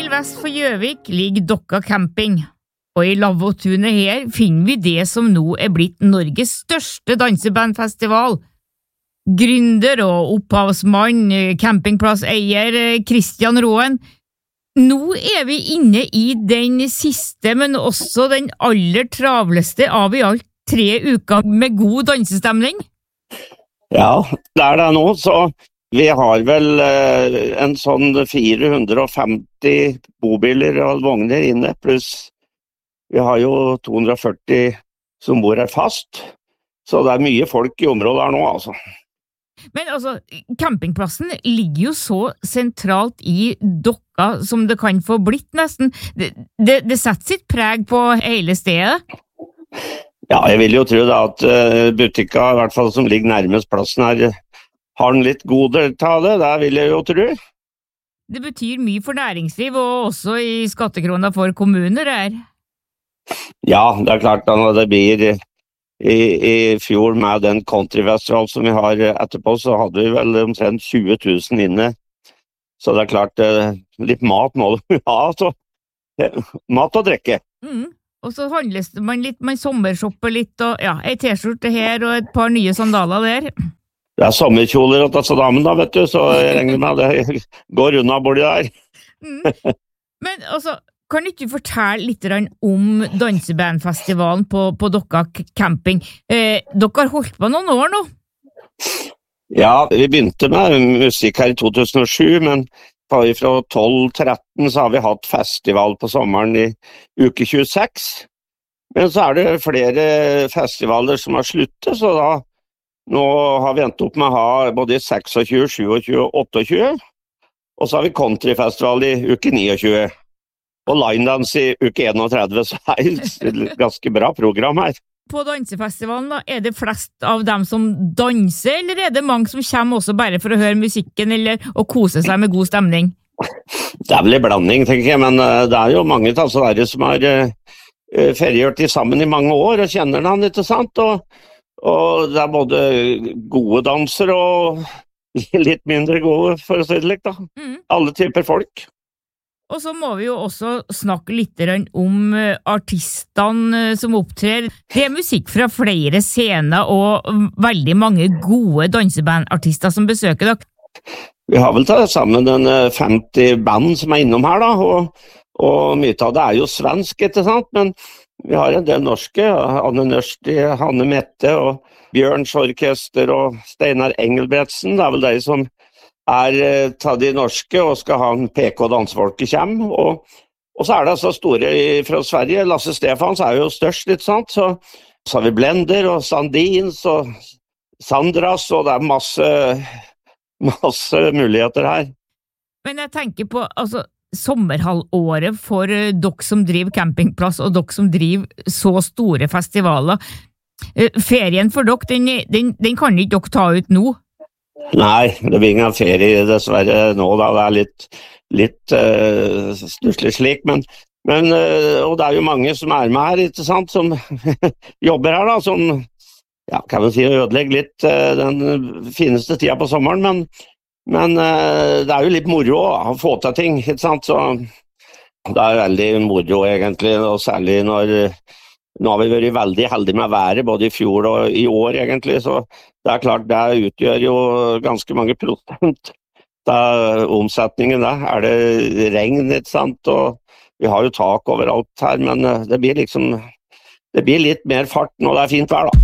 mil vest for Gjøvik ligger Dokka camping, og i Lavåtunet her finner vi det som nå blitt Norges største dansebandfestival. Gründer og opphavsmann, campingplasseier Christian Råen. Nå vi inne i den siste, men også den aller travleste av i alt 3 uker med god dansestemning. Ja, det det nå, så vi har vel en sånn 450 bobiler og vogner inne, pluss vi har jo 240 som bor her fast, så det mye folk i området her nå, altså. Men altså, campingplassen ligger jo så sentralt i Dokka som det kan få blitt nesten. Det setter sitt preg på hele stedet. Ja, jeg vil jo tro da at butikka, i hvert fall som ligger nærmest plassen her, har den litt god del av det vil jeg jo tro. Det betyr mye for næringsliv, og også i skattekroner for kommuner her. Ja, det klart da det blir i fjor med den countryfestival som vi har etterpå, så hadde vi vel omtrent 20 000 inne. Så det klart, litt mat må du ha, så mat og drikke. Og så handles man litt, man sommershopper litt, og ja, en t-skjorte her og et par nye sandaler der. Det sommerkjoler og disse damen da, vet du, så jeg regner med det går unna bordet der. Men altså, kan ikke du fortelle litt om dansebandfestivalen på Dokka camping? Dere har holdt på noen år nå? Ja, vi begynte med musikk her i 2007, men fra 12-13 så har vi hatt festival på sommeren i uke 26. Men så det flere festivaler som har sluttet, så da nå har vi endt opp med å ha både 26, 27 og 28. Og så har vi countryfestival i uke 29. Og linedance i uke 31, så det ganske bra program her. På dansefestivalen da, det flest av dem som danser, eller det mange som kommer også bare for å høre musikken, eller å kose seg med god stemning? Det vel en blanding, tenker jeg, men det jo mange dansere som har feriegjort de sammen i mange år, og kjenner den, ikke sant? Og det både gode danser og litt mindre gode, for å si det litt da. Alle typer folk. Og så må vi jo også snakke litt om artistene som opptrer. Det musikk fra flere scener og veldig mange gode dansebandartister som besøker dere. Vi har vel tatt sammen en 50 band som innom her da, og mye av det jo svensk, ikke sant? Men vi har en del norske, Anne Nørsti, Hanne Mette og Bjørns Orkester og Steinar Engelbretsen, det vel de som tatt de norske og skal ha en PK Dansefolket kjem, og så det altså store fra Sverige. Lasse Stefans jo størst, litt sant, så har vi Blender og Sandins og Sandras, og det masse muligheter her. Men jeg tenker på, altså, sommerhalvåret for dere som driver campingplass, og dere som driver så store festivaler. Ferien for dere, den kan ikke dere ta ut nå? Nei, det blir ingen ferie dessverre nå da, det litt stusslig slik, men og det jo mange som med her, ikke sant, som jobber her da, som, ja, kan man si, ødelegger litt den fineste tida på sommeren, men det jo litt moro å få til ting, ikke sant, så det veldig moro egentlig, og særlig når nå har vi vært veldig heldige med været, både i fjor og i år egentlig, så det klart, det utgjør jo ganske mange prosent av omsetningen da. Det regn, ikke sant, og vi har jo tak overalt her, men det blir litt mer fart når det fint vær da.